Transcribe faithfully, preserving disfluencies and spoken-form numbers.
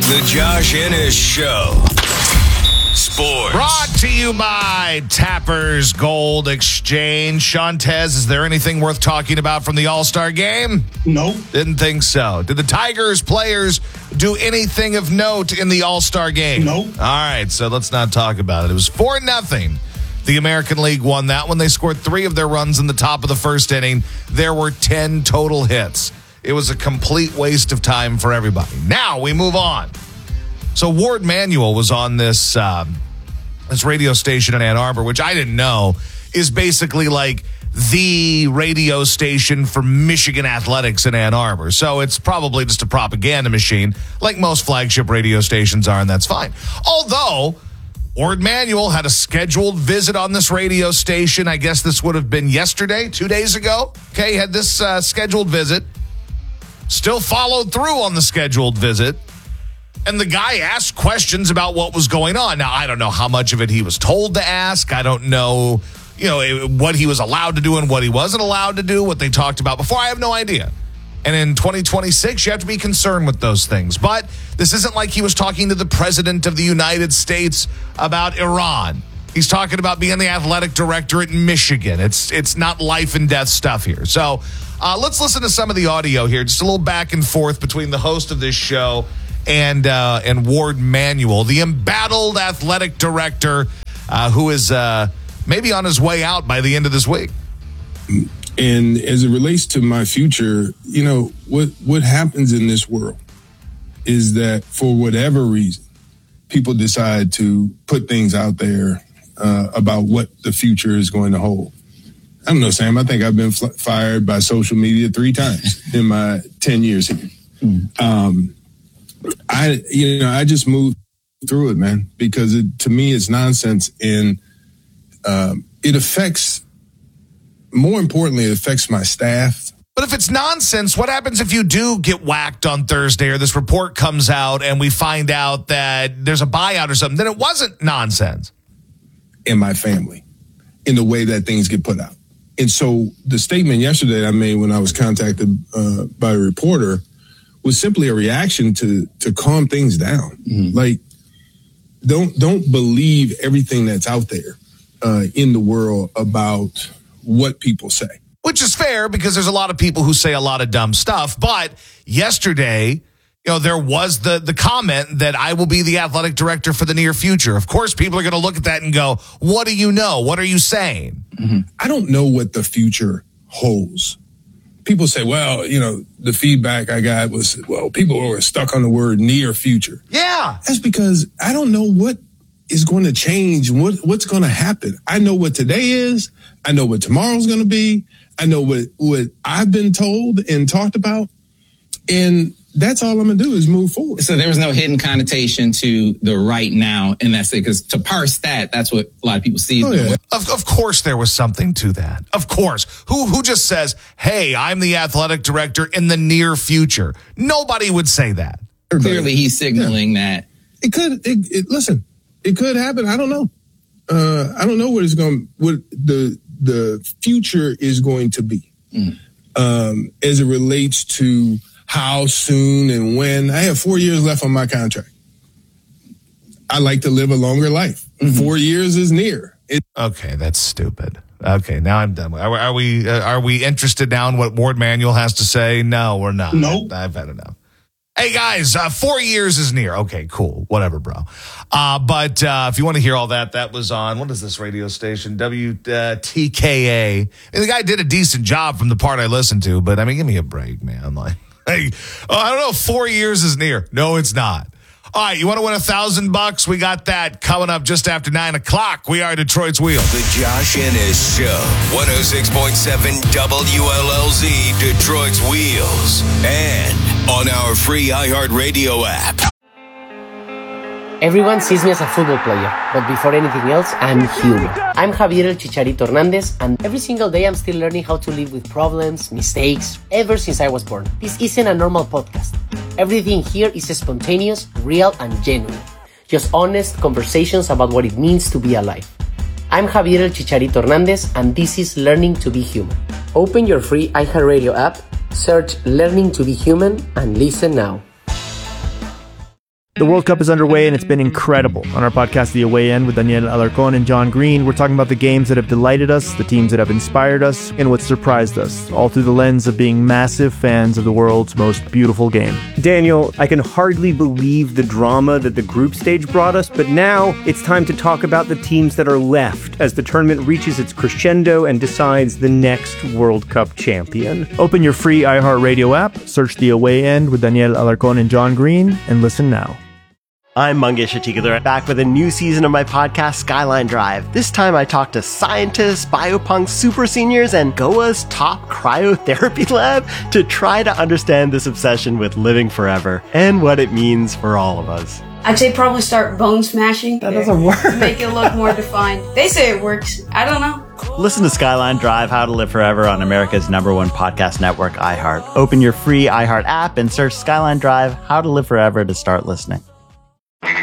The Josh Ennis Show. Sports. Brought to you by Tappers Gold Exchange. Shantez, is there anything worth talking about from the All-Star game? No. Didn't think so. Did the Tigers players do anything of note in the All-Star game? No. All right, so let's not talk about it. It was four nothing. The American League won that one. They scored three of their runs in the top of the first inning. There were ten total hits. It was a complete waste of time for everybody. Now we move on. So Ward Manuel was on this um, this radio station in Ann Arbor, which I didn't know is basically like the radio station for Michigan athletics in Ann Arbor. So it's probably just a propaganda machine, like most flagship radio stations are, and that's fine. Although Ward Manuel had a scheduled visit on this radio station. I guess this would have been yesterday, two days ago. Okay, he had this uh, scheduled visit. Still followed through on the scheduled visit. And the guy asked questions about what was going on. Now, I don't know how much of it he was told to ask. I don't know, you know, what he was allowed to do and what he wasn't allowed to do, what they talked about before. I have no idea. And in twenty twenty-six, you have to be concerned with those things. But this isn't like he was talking to the president of the United States about Iran. He's talking about being the athletic director at Michigan. It's it's not life and death stuff here. So uh, let's listen to some of the audio here. Just a little back and forth between the host of this show and uh, and Ward Manuel, the embattled athletic director uh, who is uh, maybe on his way out by the end of this week. And as it relates to my future, you know, what what happens in this world is that for whatever reason, people decide to put things out there uh, about what the future is going to hold. I don't know, Sam. I think I've been fl- fired by social media three times in my ten years here. Mm. Um, I, you know, I just moved through it, man, because it, to me, it's nonsense, and um, it affects. More importantly, it affects my staff. But if it's nonsense, what happens if you do get whacked on Thursday or this report comes out and we find out that there's a buyout or something? Then it wasn't nonsense. In my family, in the way that things get put out. And so the statement yesterday I made when I was contacted uh, by a reporter was simply a reaction to to calm things down. Mm-hmm. Like, don't don't believe everything that's out there uh, in the world about what people say. Which is fair because there's a lot of people who say a lot of dumb stuff. But yesterday, you know, there was the the comment that I will be the athletic director for the near future. Of course, people are going to look at that and go, what do you know? What are you saying? Mm-hmm. I don't know what the future holds. People say, well, you know, the feedback I got was, well, people were stuck on the word near future. Yeah. That's because I don't know what is going to change, what what's going to happen. I know what today is. I know what tomorrow's going to be. I know what, what I've been told and talked about. And that's all I'm going to do is move forward. So there was no hidden connotation to the right now. And that's it. Because to parse that, that's what a lot of people see. Oh, yeah. Of, of course there was something to that. Of course. Who, who just says, hey, I'm the athletic director in the near future? Nobody would say that. Clearly he's signaling yeah. that. It could, it, it, listen, it could happen. I don't know. Uh, I don't know what it's going, what the, the future is going to be mm. um, as it relates to how soon and when. I have four years left on my contract. I like to live a longer life. Mm-hmm. Four years is near. It- okay, that's stupid. Okay, now I'm done. Are, are we uh, are we interested now in what Ward Manuel has to say? No, we're not. No. I've had enough. Hey, guys, uh, four years is near. Okay, cool. Whatever, bro. Uh, but uh, if you want to hear all that, that was on, what is this radio station? W T K A. And the guy did a decent job from the part I listened to, but, I mean, give me a break, man. Like, hey, oh, I don't know, four years is near. No, it's not. All right, you want to win a thousand bucks? We got that coming up just after nine o'clock. We are Detroit's Wheel. The Josh Ennis Show. one oh six point seven W L L Z, Detroit's Wheels. And on our free iHeartRadio app. Everyone sees me as a football player, but before anything else, I'm human. I'm Javier El Chicharito Hernandez, and every single day I'm still learning how to live with problems, mistakes, ever since I was born. This isn't a normal podcast. Everything here is spontaneous, real, and genuine. Just honest conversations about what it means to be alive. I'm Javier El Chicharito Hernandez, and this is Learning to be Human. Open your free iHeartRadio app, search Learning to be Human, and listen now. The World Cup is underway and it's been incredible. On our podcast, The Away End, with Daniel Alarcón and John Green, we're talking about the games that have delighted us, the teams that have inspired us, and what surprised us, all through the lens of being massive fans of the world's most beautiful game. Daniel, I can hardly believe the drama that the group stage brought us, but now it's time to talk about the teams that are left as the tournament reaches its crescendo and decides the next World Cup champion. Open your free iHeartRadio app, search The Away End with Daniel Alarcón and John Green, and listen now. I'm Mangesh Hattikudur, back with a new season of my podcast, Skyline Drive. This time I talk to scientists, biopunk super seniors, and Goa's top cryotherapy lab to try to understand this obsession with living forever and what it means for all of us. I'd say probably start bone smashing. That doesn't work. Make it look more defined. They say it works. I don't know. Listen to Skyline Drive, How to Live Forever on America's number one podcast network, iHeart. Open your free iHeart app and search Skyline Drive, How to Live Forever to start listening.